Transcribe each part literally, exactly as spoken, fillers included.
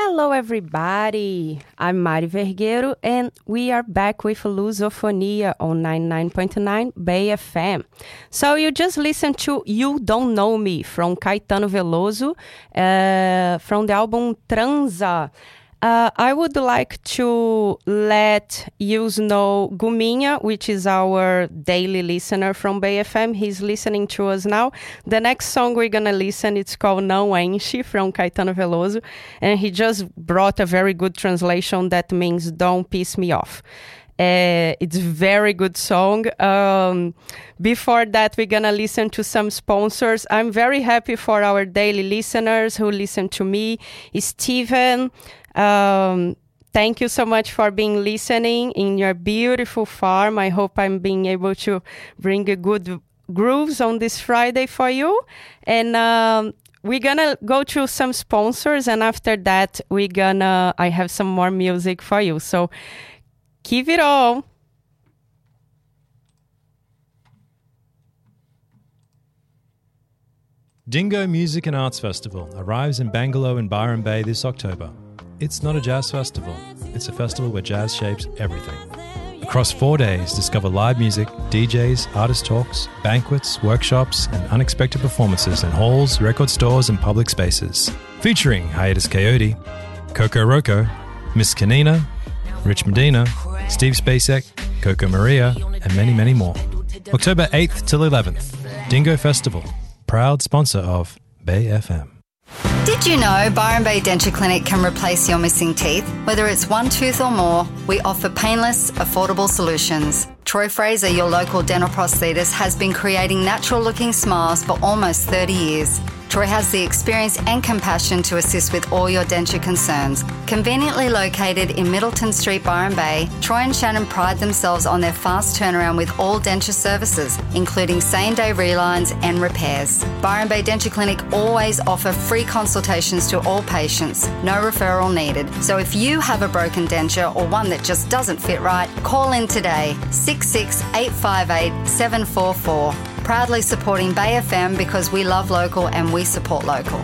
Hello everybody, I'm Mari Vergueiro and we are back with Lusofonia on ninety-nine point nine Bay F M. So you just listened to You Don't Know Me from Caetano Veloso uh, from the album Transa. Uh, I would like to let you know Guminha, which is our daily listener from Bay F M. He's listening to us now. The next song we're going to listen, it's called Não Enche from Caetano Veloso. And he just brought a very good translation that means Don't Piss Me Off. Uh, it's a very good song. Um, before that, we're going to listen to some sponsors. I'm very happy for our daily listeners who listen to me. Steven, um, thank you so much for being listening in your beautiful farm. I hope I'm being able to bring a good grooves on this Friday for you. And um, we're going to go through some sponsors. And after that, we're going to, I have some more music for you. So keep it on. Dingo Music and Arts Festival arrives in Bangalore in Byron Bay this October. It's not a jazz festival, it's a festival where jazz shapes everything. Across four days, discover live music, D Js, artist talks, banquets, workshops, and unexpected performances in halls, record stores, and public spaces. Featuring Hiatus Coyote, Coco Roco, Miss Kanina, Rich Medina, Steve Spacek, Coco Maria, and many, many more. October eighth till eleventh, Dingo Festival, proud sponsor of Bay F M. Did you know Byron Bay Denture Clinic can replace your missing teeth? Whether it's one tooth or more, we offer painless, affordable solutions. Troy Fraser, your local dental prosthetist, has been creating natural-looking smiles for almost thirty years. Troy has the experience and compassion to assist with all your denture concerns. Conveniently located in Middleton Street, Byron Bay, Troy and Shannon pride themselves on their fast turnaround with all denture services, including same-day relines and repairs. Byron Bay Denture Clinic always offer free consultations to all patients, no referral needed. So if you have a broken denture or one that just doesn't fit right, call in today, six six eight five eight seven four four. Proudly supporting Bay F M because we love local and we support local.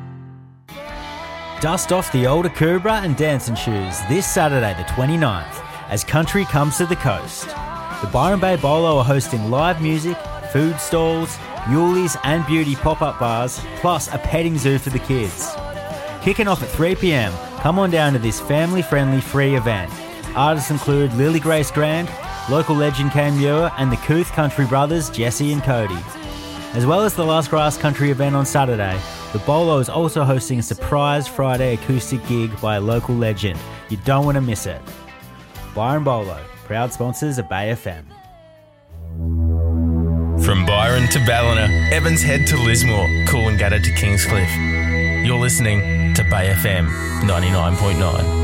Dust off the old Akubra and dancing shoes this Saturday the twenty-ninth as country comes to the coast. The Byron Bay Bolo are hosting live music, food stalls, muleys and beauty pop-up bars, plus a petting zoo for the kids. Kicking off at three p.m, come on down to this family-friendly free event. Artists include Lily Grace Grand, local legend Kane Muir and the Kooth Country Brothers Jesse and Cody. As well as the Last Grass Country event on Saturday, the Bolo is also hosting a surprise Friday acoustic gig by a local legend. You don't want to miss it. Byron Bolo, proud sponsors of Bay F M. From Byron to Ballina, Evans Head to Lismore, Coolangatta to Kingscliff. You're listening to Bay F M ninety-nine point nine.